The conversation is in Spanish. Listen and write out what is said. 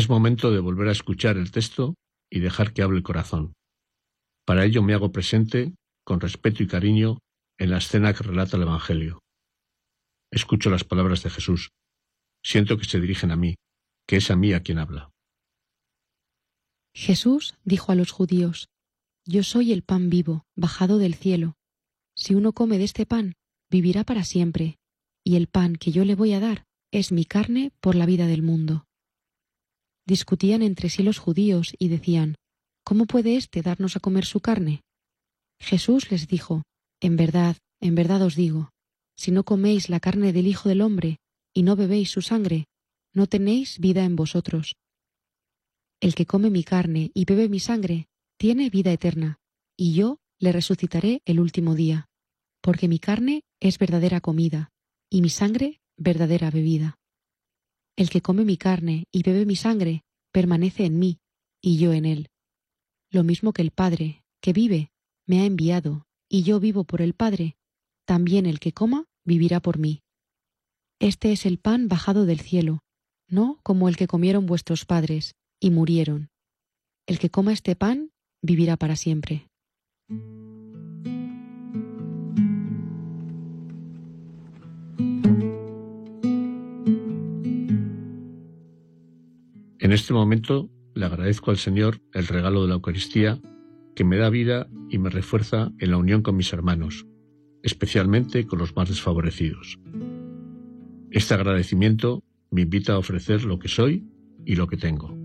Es momento de volver a escuchar el texto y dejar que hable el corazón. Para ello me hago presente, con respeto y cariño, en la escena que relata el Evangelio. Escucho las palabras de Jesús. Siento que se dirigen a mí, que es a mí a quien habla. Jesús dijo a los judíos: Yo soy el pan vivo, bajado del cielo. Si uno come de este pan, vivirá para siempre, y el pan que yo le voy a dar es mi carne por la vida del mundo. Discutían entre sí los judíos y decían: ¿Cómo puede éste darnos a comer su carne? Jesús les dijo: en verdad os digo, si no coméis la carne del Hijo del Hombre y no bebéis su sangre, no tenéis vida en vosotros. El que come mi carne y bebe mi sangre tiene vida eterna, y yo le resucitaré el último día, porque mi carne es verdadera comida, y mi sangre verdadera bebida. El que come mi carne y bebe mi sangre permanece en mí, y yo en él. Lo mismo que el Padre, que vive, me ha enviado, y yo vivo por el Padre, también el que coma vivirá por mí. Este es el pan bajado del cielo, no como el que comieron vuestros padres, y murieron. El que coma este pan vivirá para siempre. En este momento le agradezco al Señor el regalo de la Eucaristía, que me da vida y me refuerza en la unión con mis hermanos, especialmente con los más desfavorecidos. Este agradecimiento me invita a ofrecer lo que soy y lo que tengo.